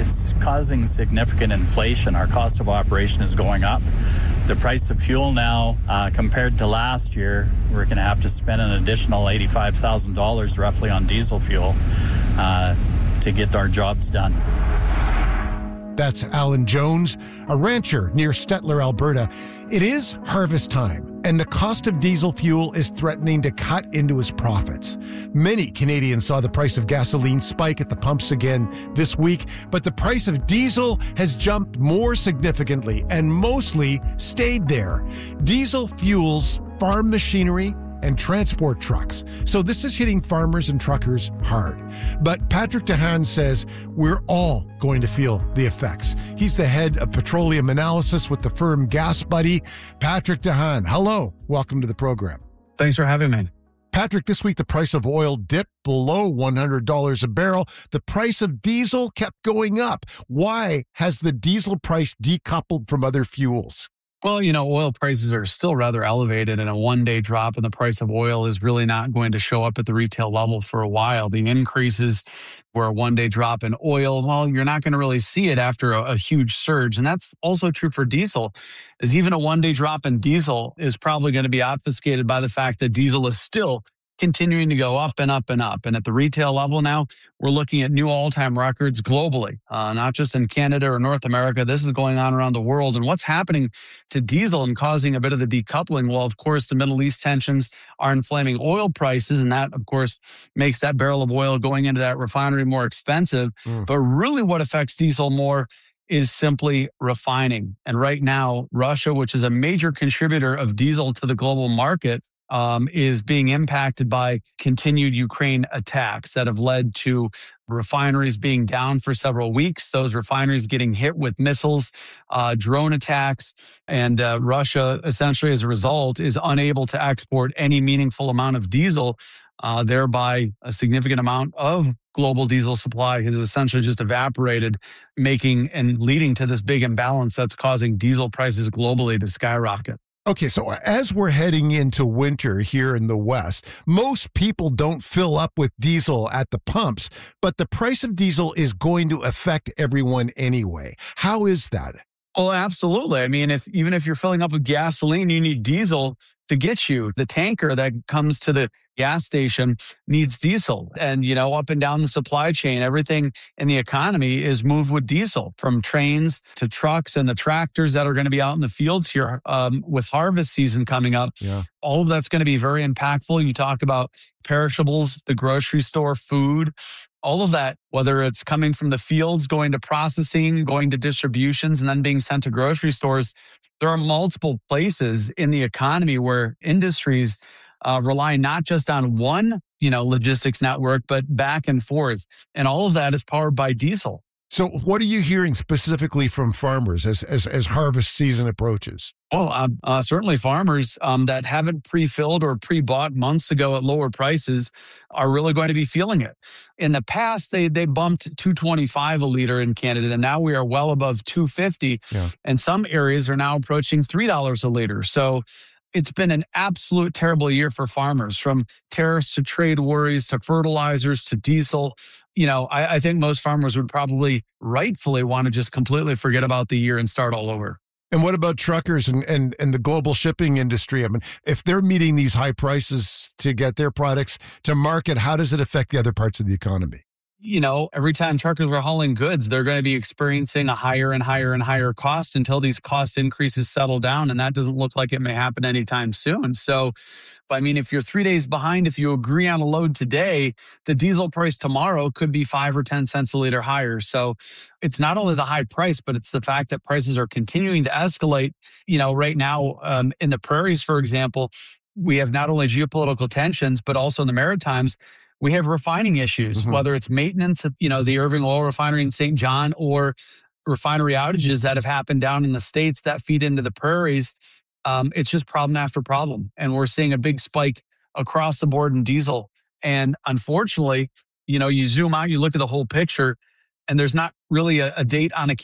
it's causing significant inflation. Our cost of operation is going up. The price of fuel now, compared to last year, we're going to have to spend an additional $85,000 roughly on diesel fuel to get our jobs done. That's Alan Jones, a rancher near Stettler, Alberta. It is harvest time, and the cost of diesel fuel is threatening to cut into his profits. Many Canadians saw the price of gasoline spike at the pumps again this week, but the price of diesel has jumped more significantly and mostly stayed there. Diesel fuels farm machinery and transport trucks. So this is hitting farmers and truckers hard. But Patrick DeHaan says we're all going to feel the effects. He's the head of petroleum analysis with the firm Gas Buddy. Patrick DeHaan, hello. Welcome to the program. Thanks for having me. Patrick, this week the price of oil dipped below $100 a barrel. The price of diesel kept going up. Why has the diesel price decoupled from other fuels? Well, oil prices are still rather elevated, and a one-day drop in the price of oil is really not going to show up at the retail level for a while. The increases were a one-day drop in oil. Well, you're not going to really see it after a huge surge. And that's also true for diesel, is even a one-day drop in diesel is probably going to be obfuscated by the fact that diesel is still continuing to go up and up and up. And at the retail level now, we're looking at new all-time records globally, not just in Canada or North America. This is going on around the world. And what's happening to diesel and causing a bit of the decoupling? Well, of course, the Middle East tensions are inflaming oil prices. And that, of course, makes that barrel of oil going into that refinery more expensive. But really what affects diesel more is simply refining. And right now, Russia, which is a major contributor of diesel to the global market, is being impacted by continued Ukraine attacks that have led to refineries being down for several weeks. Those refineries getting hit with missiles, drone attacks, and Russia essentially as a result is unable to export any meaningful amount of diesel. Thereby a significant amount of global diesel supply has essentially just evaporated, making and leading to this big imbalance that's causing diesel prices globally to skyrocket. Okay, so as we're heading into winter here in the West, most people don't fill up with diesel at the pumps, but the price of diesel is going to affect everyone anyway. How is that? Well, absolutely. I mean, even if you're filling up with gasoline, you need diesel to get you. The tanker that comes to the gas station needs diesel. And, up and down the supply chain, everything in the economy is moved with diesel, from trains to trucks and the tractors that are going to be out in the fields here with harvest season coming up. Yeah. All of that's going to be very impactful. You talk about perishables, the grocery store, food, all of that, whether it's coming from the fields, going to processing, going to distributions, and then being sent to grocery stores. There are multiple places in the economy where industries rely not just on one, logistics network, but back and forth. And all of that is powered by diesel. So what are you hearing specifically from farmers as harvest season approaches? Well, certainly farmers that haven't pre-filled or pre-bought months ago at lower prices are really going to be feeling it. In the past, they bumped $2.25 a liter in Canada, and now we are well above $2.50. Yeah. And some areas are now approaching $3 a liter. So it's been an absolute terrible year for farmers, from tariffs to trade worries to fertilizers to diesel. I think most farmers would probably rightfully want to just completely forget about the year and start all over. And what about truckers and the global shipping industry? I mean, if they're meeting these high prices to get their products to market, how does it affect the other parts of the economy? Every time truckers are hauling goods, they're going to be experiencing a higher and higher and higher cost until these cost increases settle down. And that doesn't look like it may happen anytime soon. So, if you're 3 days behind, if you agree on a load today, the diesel price tomorrow could be 5 or 10 cents a liter higher. So it's not only the high price, but it's the fact that prices are continuing to escalate. Right now in the prairies, for example, we have not only geopolitical tensions, but also in the Maritimes, we have refining issues, whether it's maintenance of, the Irving Oil Refinery in St. John, or refinery outages that have happened down in the States that feed into the prairies. It's just problem after problem. And we're seeing a big spike across the board in diesel. And unfortunately, you zoom out, you look at the whole picture, and there's not really a date on a